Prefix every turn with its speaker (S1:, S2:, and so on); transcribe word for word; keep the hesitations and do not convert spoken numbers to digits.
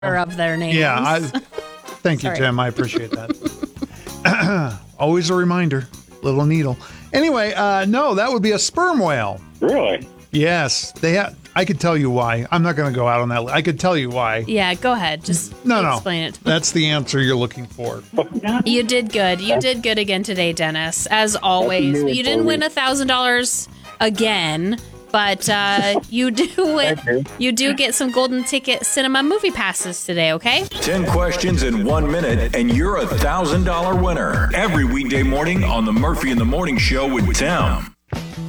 S1: of their names.
S2: Yeah, I, thank you,
S1: Sorry.
S2: Tim. I appreciate that. Always a reminder. Little needle. Anyway, uh, no, that would be a sperm whale.
S3: Really?
S2: Yes, they. Ha- I could tell you why. I'm not going to go out on that. I could tell you why.
S1: Yeah, go ahead. Just
S2: No, no.
S1: explain it.
S2: That's the answer you're looking for.
S1: You did good. You did good again today, Dennis. As always,
S3: new
S1: you didn't
S3: for
S1: win
S3: me.
S1: a thousand dollars again, but uh, you do win.
S3: Thank you.
S1: You do get some golden ticket cinema movie passes today. Okay.
S4: ten questions in one minute, and you're a one thousand dollars winner. Every weekday morning on the Murphy in the Morning Show with Tim.